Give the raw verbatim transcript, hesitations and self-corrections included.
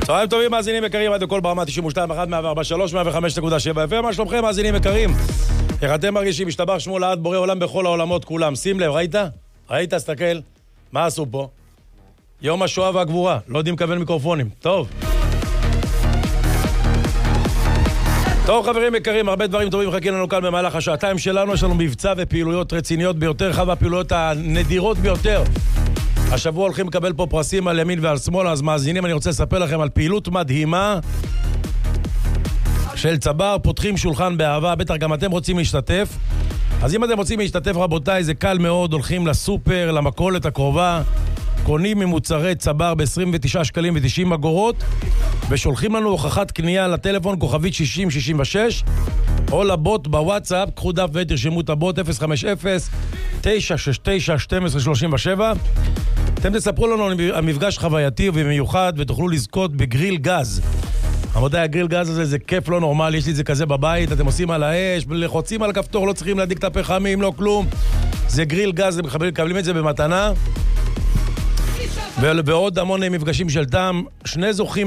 צהריים טובים, מאזינים יקרים, עד הכל ברמה תשעים ושתיים אחת מאה וארבע שלוש מאה וחמש נקודה שבע אף אם. מה שלומכם, מאזינים יקרים? איך אתם מרגישים? השתבח שמו לעד בורא עולם בכל העולמות כולם. שים לב, ראית? ראית? תסתכל. מה עשו פה? יום השואה והגבורה. לא יודעים לקבל מיקרופונים. טוב. טוב, חברים יקרים, הרבה דברים טובים מחכים לנו כאן במהלך השעתיים שלנו. יש לנו מבצע ופעילויות רציניות ביותר, אחד מהפעילויות הנדירות ביותר. השבוע הולכים לקבל פה פרסים על ימין ועל שמאל, אז מאזינים, אני רוצה לספר לכם על פעילות מדהימה של צבר, פותחים שולחן באהבה, בטח גם אתם רוצים להשתתף. אז אם אתם רוצים להשתתף, רבותיי, זה קל מאוד, הולכים לסופר, למכולת הקרובה, קונים ממוצרי צבר ב-עשרים ותשעה שקלים ו-תשעים אגורות, ושולחים לנו הוכחת קנייה לטלפון כוכבית שישים שישים ושש, או לבוט בוואטסאפ, קחו דף ותרשמו את הבוט אפס חמש אפס תשע שש תשע שתים עשרה שלושים ושבע. אתם תספרו לנו על המפגש חווייתי ובמיוחד, ותוכלו לזכות בגריל גז. רבותיי, הגריל גז הזה זה כיף לא נורמלי, יש לי את זה כזה בבית, אתם עושים על האש, לחוצים על הכפתור, לא צריכים להדליק את הפחמים, לא כלום. זה גריל גז, אתם מקבלים את זה במתנה. ועוד המון מפגשים של טעם, שני זוכים